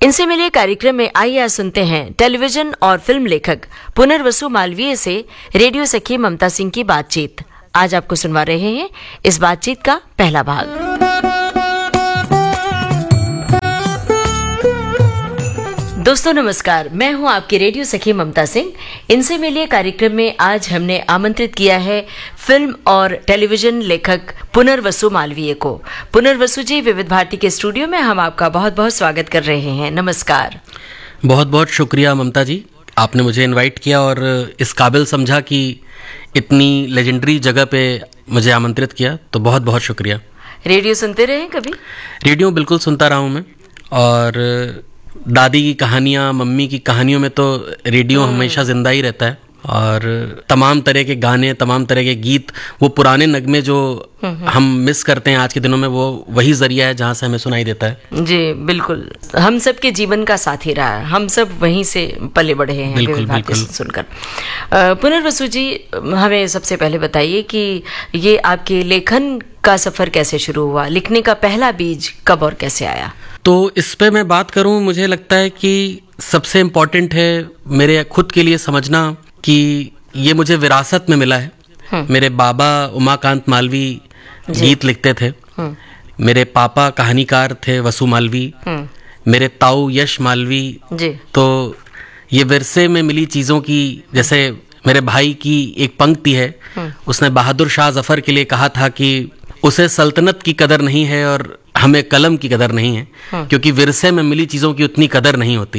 इनसे मिले कार्यक्रम में आइए आज सुनते हैं टेलीविजन और फिल्म लेखक पुनर्वसु मालवीय से रेडियो सखी ममता सिंह की बातचीत। आज आपको सुनवा रहे हैं इस बातचीत का पहला भाग। दोस्तों नमस्कार, मैं हूं आपकी रेडियो सखी ममता सिंह। इनसे मिलिए कार्यक्रम में आज हमने आमंत्रित किया है फिल्म और टेलीविजन लेखक पुनर्वसु मालवीय को। पुनर्वसु जी, विविध भारती के स्टूडियो में हम आपका बहुत बहुत स्वागत कर रहे हैं। नमस्कार। बहुत बहुत शुक्रिया ममता जी, आपने मुझे इनवाइट किया और इस काबिल समझा कि इतनी लेजेंडरी जगह पे मुझे आमंत्रित किया, तो बहुत बहुत शुक्रिया। रेडियो सुनते रहे कभी? रेडियो बिल्कुल सुनता रहा हूँ मैं, और दादी की कहानियाँ, मम्मी की कहानियों में तो रेडियो हमेशा जिंदा ही रहता है। और तमाम तरह के गाने, तमाम तरह के गीत, वो पुराने नगमे जो हम मिस करते हैं आज के दिनों में, वो वही जरिया है जहाँ से हमें सुनाई देता है। जी बिल्कुल, हम सब के जीवन का साथी रहा है, हम सब वहीं से पले बढ़े हैं। बिल्कुल बिल्कुल। सुनकर पुनर्वसु जी, हमें सबसे पहले बताइए कि ये आपके लेखन का सफर कैसे शुरू हुआ, लिखने का पहला बीज कब और कैसे आया? तो इस पे मैं बात करूं, मुझे लगता है कि सबसे इम्पोर्टेंट है मेरे खुद के लिए समझना कि ये मुझे विरासत में मिला है। मेरे बाबा उमाकांत मालवी गीत लिखते थे, मेरे पापा कहानीकार थे वसु मालवी, मेरे ताऊ यश मालवी जी। तो ये विरसे में मिली चीज़ों की, जैसे मेरे भाई की एक पंक्ति है, उसने बहादुर शाह जफर के लिए कहा था कि उसे सल्तनत की कदर नहीं है और हमें कलम की कदर नहीं है, क्योंकि विरसे में मिली चीज़ों की उतनी कदर नहीं होती।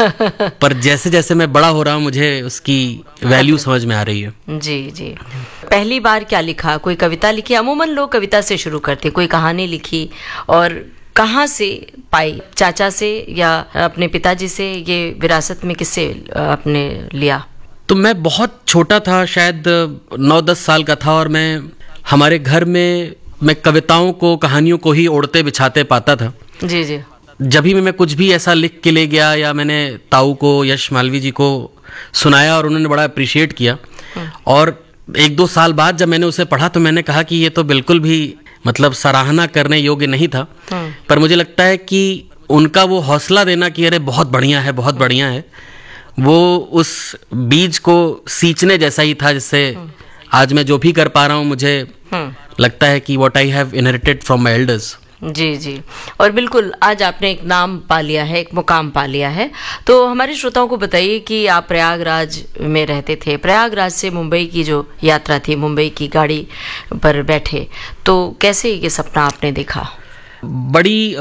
पर जैसे जैसे मैं बड़ा हो रहा हूँ, मुझे उसकी वैल्यू समझ में आ रही है। जी जी। पहली बार क्या लिखा? कोई कविता लिखी? अमूमन लोग कविता से शुरू करते, कोई कहानी लिखी, और कहाँ से पाई? चाचा से या अपने पिताजी से? ये विरासत में किससे आपने लिया? तो मैं बहुत छोटा था, शायद 9-10 साल का था, और मैं हमारे घर में मैं कविताओं को, कहानियों को ही ओढ़ते बिछाते पाता था। जी जी। जब भी मैं कुछ भी ऐसा लिख के ले गया, या मैंने ताऊ को, यश मालवी जी को सुनाया और उन्होंने बड़ा अप्रिशिएट किया, और 1-2 साल बाद जब मैंने उसे पढ़ा तो मैंने कहा कि ये तो बिल्कुल भी मतलब सराहना करने योग्य नहीं था। पर मुझे लगता है कि उनका वो हौसला देना कि अरे बहुत बढ़िया है, बहुत बढ़िया है, वो उस बीज को सींचने जैसा ही था, जिससे आज मैं जो भी कर पा रहा हूँ, मुझे लगता है कि what I have inherited from my elders। जी जी। और बिल्कुल आज आपने एक नाम पा लिया है, एक मुकाम पा लिया है। तो हमारे श्रोताओं को बताइए कि आप प्रयागराज में रहते थे, प्रयागराज से मुंबई की जो यात्रा थी, मुंबई की गाड़ी पर बैठे, तो कैसे ये सपना आपने देखा? बड़ी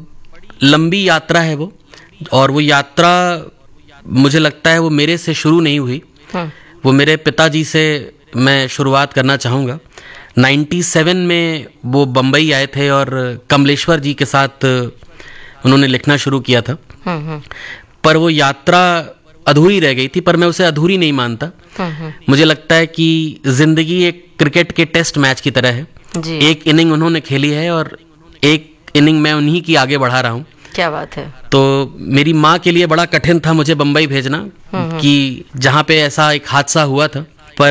लंबी यात्रा है वो, और वो यात्रा मुझे लगता है वो मेरे से शुरू नहीं हुई, वो मेरे पिताजी से मैं शुरुआत करना चाहूँगा। 97 में वो बम्बई आए थे और कमलेश्वर जी के साथ उन्होंने लिखना शुरू किया था। पर वो यात्रा अधूरी रह गई थी, पर मैं उसे अधूरी नहीं मानता। मुझे लगता है कि जिंदगी एक क्रिकेट के टेस्ट मैच की तरह है। एक इनिंग उन्होंने खेली है और एक इनिंग मैं उन्हीं की आगे बढ़ा रहा हूँ। क्या बात है। तो मेरी माँ के लिए बड़ा कठिन था मुझे बम्बई भेजना, कि जहाँ पे ऐसा एक हादसा हुआ था, पर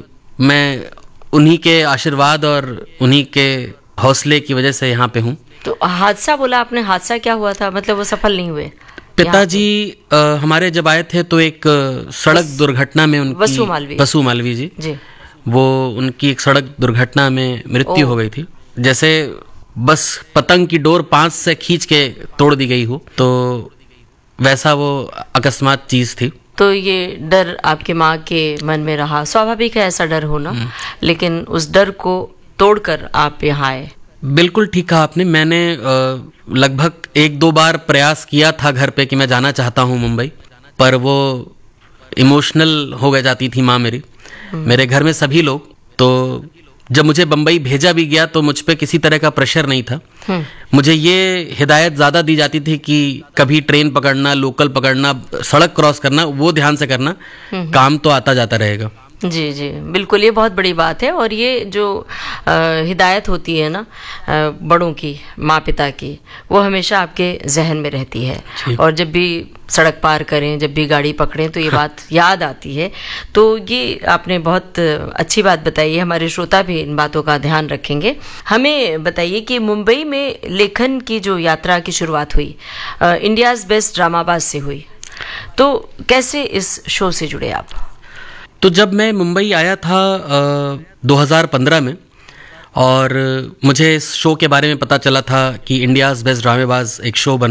मैं उन्हीं के आशीर्वाद और उन्हीं के हौसले की वजह से यहाँ पे हूँ। तो हादसा बोला आपने, हादसा क्या हुआ था? मतलब वो सफल नहीं हुए? पिताजी हमारे जब आए थे तो एक सड़क दुर्घटना में उनकी, वसु मालवी जी, वो उनकी एक सड़क दुर्घटना में मृत्यु हो गई थी। जैसे बस पतंग की डोर 5 से खींच के तोड़ दी गई हो, तो वैसा वो अकस्मात चीज थी। तो ये डर आपके माँ के मन में रहा, स्वाभाविक है ऐसा डर होना, लेकिन उस डर को तोड़कर आप यहाँ आए। बिल्कुल ठीक कहा आपने। मैंने लगभग 1-2 बार प्रयास किया था घर पे कि मैं जाना चाहता हूँ मुंबई, पर वो इमोशनल हो गई जाती थी माँ मेरी, मेरे घर में सभी लोग। तो जब मुझे बम्बई भेजा भी गया तो मुझ पे किसी तरह का प्रेशर नहीं था। मुझे ये हिदायत ज़्यादा दी जाती थी कि कभी ट्रेन पकड़ना, लोकल पकड़ना, सड़क क्रॉस करना, वो ध्यान से करना, काम तो आता जाता रहेगा। जी जी बिल्कुल, ये बहुत बड़ी बात है। और ये जो हिदायत होती है ना बड़ों की, माँ पिता की, वो हमेशा आपके जहन में रहती है। और जब भी सड़क पार करें, जब भी गाड़ी पकड़ें तो ये बात याद आती है। तो ये आपने बहुत अच्छी बात बताई है, हमारे श्रोता भी इन बातों का ध्यान रखेंगे। हमें बताइए कि मुंबई में लेखन की जो यात्रा की शुरुआत हुई इंडियाज़ बेस्ट ड्रामाबाज से हुई, तो कैसे इस शो से जुड़े आप? तो जब मैं मुंबई आया था 2015 में, और मुझे इस शो के बारे में पता चला था कि इंडियाज़ बेस्ट ड्रामेबाज एक शो बन